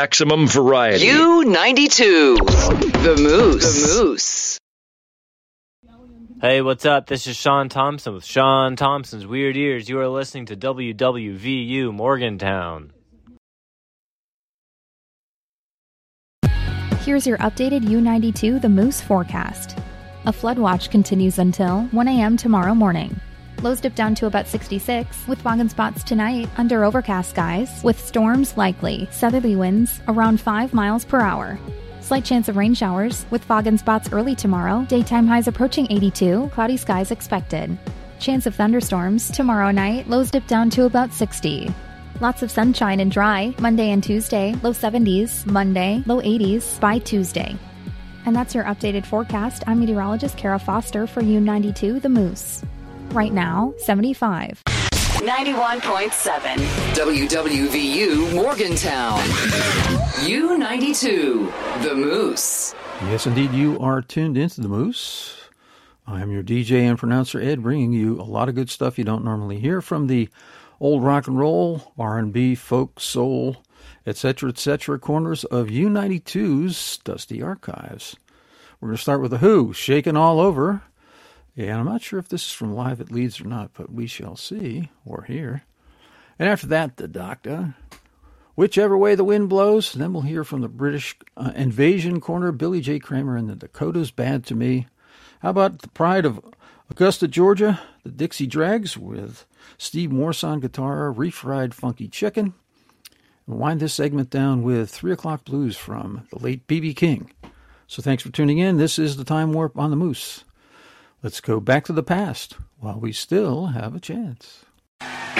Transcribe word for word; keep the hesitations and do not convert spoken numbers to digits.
maximum variety. U ninety-two, The Moose. The Moose. Hey, what's up? This is Sean Thompson with Sean Thompson's Weird Ears. You are listening to W W V U Morgantown. Here's your updated U ninety-two The Moose forecast. A flood watch continues until one a.m. tomorrow morning. Lows dip down to about sixty-six, with fog and spots tonight under overcast skies, with storms likely. Southerly winds around five miles per hour. Slight chance of rain showers, with fog and spots early tomorrow. Daytime highs approaching eighty-two, cloudy skies expected. Chance of thunderstorms tomorrow night, lows dip down to about sixty. Lots of sunshine and dry, Monday and Tuesday, low seventies, Monday, low eighties by Tuesday. And that's your updated forecast. I'm meteorologist Kara Foster for U ninety-two The Moose. Right now, seventy-five. ninety-one point seven W W V U Morgantown. U ninety-two, The Moose. Yes, indeed, you are tuned into The Moose. I'm your D J and pronouncer, Ed, bringing you a lot of good stuff you don't normally hear from the old rock and roll, R and B, folk, soul, et cetera, et cetera, corners of U ninety-two's Dusty Archives. We're going to start with The Who, Shaking All Over. Yeah, I'm not sure if this is from Live at Leeds or not, but we shall see or hear. And after that, The Doctor, Whichever Way the Wind Blows. And then we'll hear from the British uh, Invasion corner, Billy J. Kramer and the Dakotas, Bad to Me. How about The Pride of Augusta, Georgia, the Dixie Dregs with Steve Morse on guitar, Refried Funky Chicken. And wind this segment down with three o'clock Blues from the late B B King. So thanks for tuning in. This is the Time Warp on the Moose. Let's go back to the past while we still have a chance.